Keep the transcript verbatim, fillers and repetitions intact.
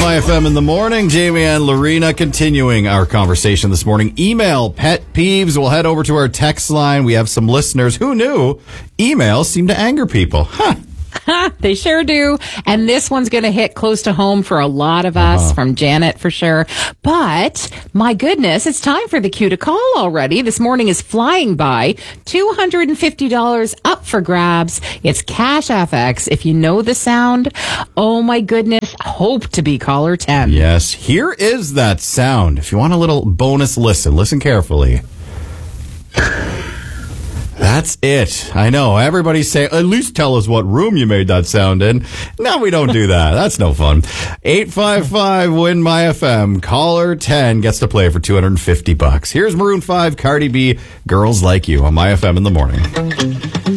My F M in the morning. Jamie and Lorena continuing our conversation this morning. Email pet peeves. We'll head over to our text line. We have some listeners. Who knew emails seem to anger people? Huh. They sure do. And this one's going to hit close to home for a lot of us, uh-huh. from Janet for sure. But my goodness, it's time for the cue to call already. This morning is flying by. two hundred fifty dollars up for grabs. It's Cash F X. If you know the sound, oh my goodness, hope to be caller ten. Yes, here is that sound. If you want a little bonus listen, listen carefully. That's it. I know. Everybody's saying, at least tell us what room you made that sound in. No, we don't do that. That's no fun. eight five five win my F M. Caller ten gets to play for two hundred fifty bucks. Here's Maroon five, Cardi B, Girls Like You on My F M in the morning.